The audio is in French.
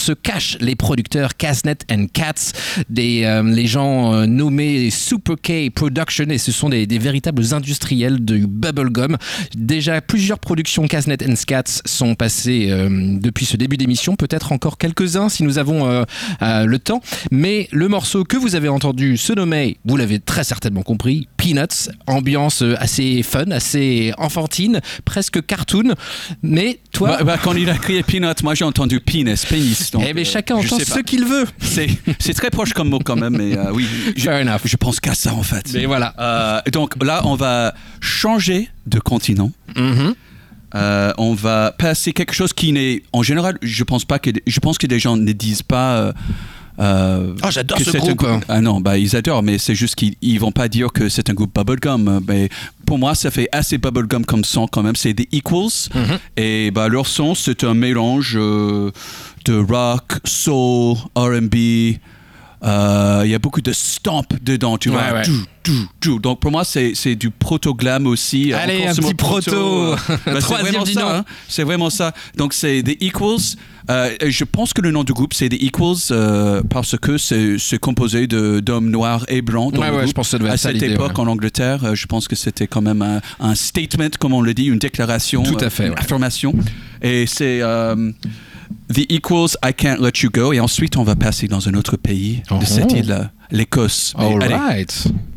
se cachent les producteurs Kasnet and Katz, les gens nommés Super K Production, et ce sont des véritables industriels du bubblegum. Déjà, plusieurs productions Kasnet and Katz sont passées depuis ce début d'émission, peut-être encore quelques-uns si nous avons le temps, mais le morceau que vous avez entendu se nommait, vous l'avez très certainement compris, Peanuts, ambiance assez fun, assez enfantine, presque cartoon, mais toi... quand il a crié Peanuts, moi j'ai entendu pénis. Donc, mais chacun entend ce qu'il veut. C'est très proche comme mot quand même, mais oui, je pense qu'à ça en fait. Mais voilà. Donc là, on va changer de continent. Mm-hmm. On va passer quelque chose qui n'est, en général, je pense que les gens ne disent pas. J'adore ce groupe. Non, ils adorent, mais c'est juste qu'ils vont pas dire que c'est un groupe bubblegum. Mais pour moi, ça fait assez bubblegum comme son quand même. C'est The Equals. Mm-hmm. Et leur son, c'est un mélange de rock, soul, R&B. Il y a beaucoup de stomp dedans, tu vois. Ouais. Donc pour moi, c'est du proto-glam aussi. Allez, un petit proto. Troisième du nom. C'est vraiment ça. Donc c'est The Equals. Je pense que le nom du groupe, c'est The Equals parce que c'est composé d'hommes noirs et blancs. Je pense que ça devait être à cette époque en Angleterre, je pense que c'était quand même un statement, comme on le dit, une déclaration. Tout à fait. Une affirmation. Et c'est... The Equals, I Can't Let You Go. Et ensuite, on va passer dans un autre pays de cette île-là, l'Écosse. All right.